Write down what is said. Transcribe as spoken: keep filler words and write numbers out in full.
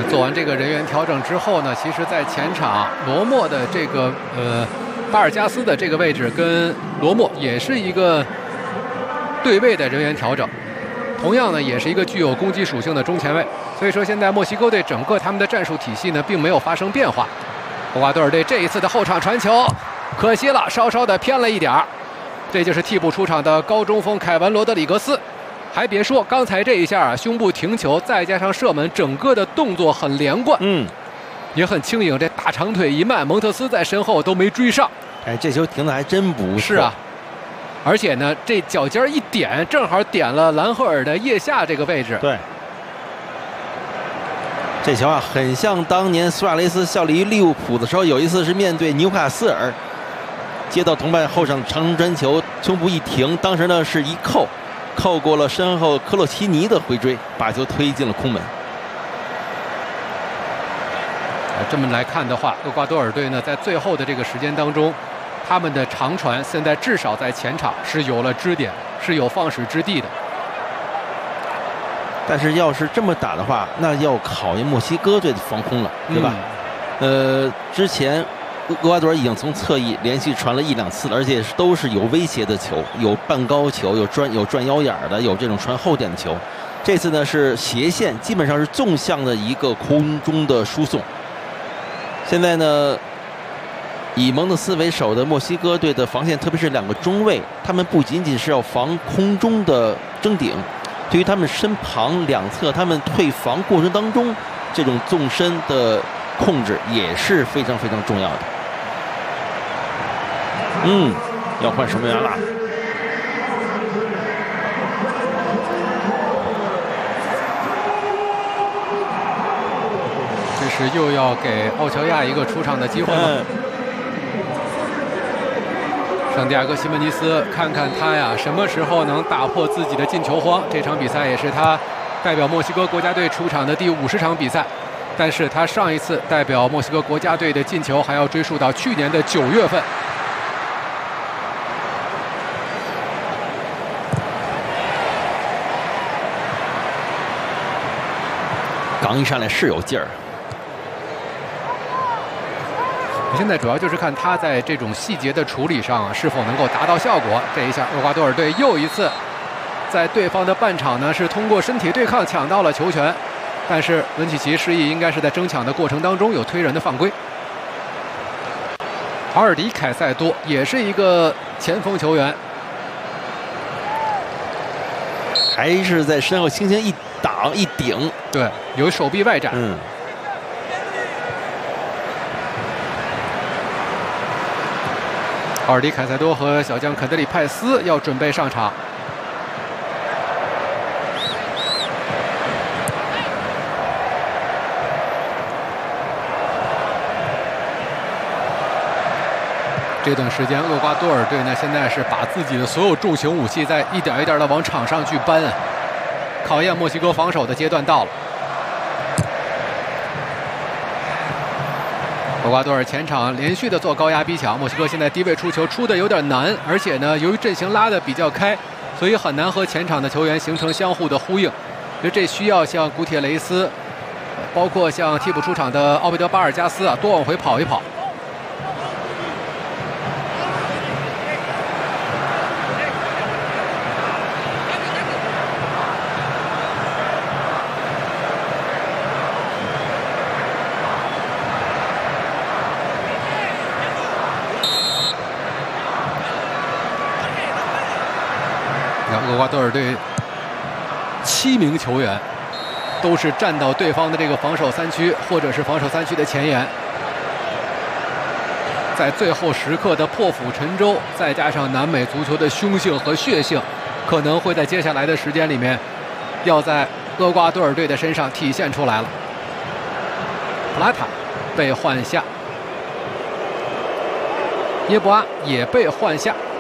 是做完这个人员调整之后呢，其实在前场罗默的这个呃巴尔加斯的这个位置跟罗默也是一个对位的人员调整，同样呢也是一个具有攻击属性的中前卫。所以说现在墨西哥队整个他们的战术体系呢并没有发生变化。厄瓜多尔队这一次的后场传球，可惜了，稍稍的偏了一点儿。这就是替补出场的高中锋凯文·罗德里格斯。还别说，刚才这一下啊，胸部停球，再加上射门，整个的动作很连贯， 嗯， 也很轻盈。这大长腿一迈，蒙特斯在身后都没追上。 哎，这球停的还真不错。 是啊，而且呢，这脚尖一点，正好点了兰赫尔的腋下这个位置。 对，这球啊，很像当年苏亚雷斯效力于利物浦的时候，有一次是面对纽卡斯尔，接到同伴后场长传传球，胸部一停，当时呢是一扣。扣过了身后科洛奇尼的回追，把球推进了空门。 这么来看的话，厄瓜多尔队呢，在最后的这个时间当中，他们的长传现在至少在前场是有了支点，是有放矢之地的。 但是要是这么打的话，那要考验墨西哥队的防空了，对吧？嗯、呃，之前。厄瓜多尔已经从侧翼连续传了一两次了，而且都是有威胁的球，有半高球，有转有转腰眼的，有这种传后点的球。这次呢是斜线，基本上是纵向的一个空中的输送。现在呢，以蒙特斯为首的墨西哥队的防线，特别是两个中卫，他们不仅仅是要防空中的争顶，对于他们身旁两侧，他们退防过程当中这种纵深的控制也是非常非常重要的。嗯，要换守门员了。 这是又要给奥乔亚一个出场的机会吗？嗯、圣地亚哥·西门尼斯，看看他呀，什么时候能打破自己的进球荒？这场比赛也是他代表墨西哥国家队出场的第五十场比赛。但是他上一次代表墨西哥国家队的进球还要追溯到去年的九月份。 刚一上来是有劲儿。 现在主要就是看他在这种细节的处理上、啊、是否能够达到效果。这一下，厄瓜多尔队又一次在对方的半场呢是通过身体对抗抢到了球权。但是文契奇示意应该是在争抢的过程当中有推人的犯规。阿尔迪凯塞多也是一个前锋球员， 还是在身后轻轻一挡一顶， 对，有手臂外展。 嗯。 阿尔迪凯塞多和小将肯德里派斯要准备上场。这段时间，厄瓜多尔队呢，现在是把自己的所有重型武器在一点一点的往场上去搬，考验墨西哥防守的阶段到了。厄瓜多尔前场连续的做高压逼抢，墨西哥现在低位出球出的有点难，而且呢，由于阵型拉的比较开，所以很难和前场的球员形成相互的呼应。所以这需要像古铁雷斯，包括像替补出场的奥贝德巴尔加斯啊，多往回跑一跑。厄瓜多尔队七名球员都是站到对方的这个防守三区或者是防守三区的前沿，在最后时刻的破釜沉舟，再加上南美足球的凶性和血性，可能会在接下来的时间里面要在厄瓜多尔队的身上体现出来了。普拉塔被换下，耶布阿也被换下。